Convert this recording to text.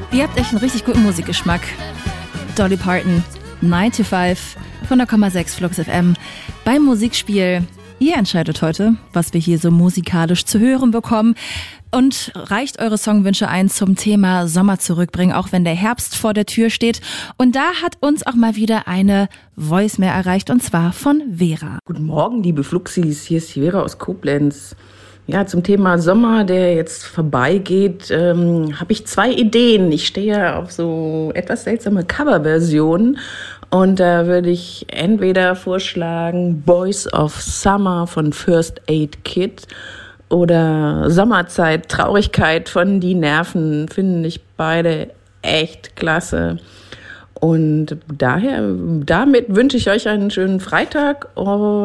Ihr habt echt einen richtig guten Musikgeschmack. Dolly Parton, 9 to 5 von der 100,6 Flux FM beim Musikspiel. Ihr entscheidet heute, was wir hier so musikalisch zu hören bekommen und reicht eure Songwünsche ein zum Thema Sommer zurückbringen, auch wenn der Herbst vor der Tür steht. Und da hat uns auch mal wieder eine Voicemail erreicht, und zwar von Vera. Guten Morgen, liebe Fluxis, hier ist die Vera aus Koblenz. Ja, zum Thema Sommer, der jetzt vorbeigeht, habe ich 2 Ideen. Ich stehe auf so etwas seltsame Coverversionen und da würde ich entweder vorschlagen Boys of Summer von First Aid Kit oder Sommerzeit, Traurigkeit von Die Nerven, finde ich beide echt klasse. Und damit wünsche ich euch einen schönen Freitag und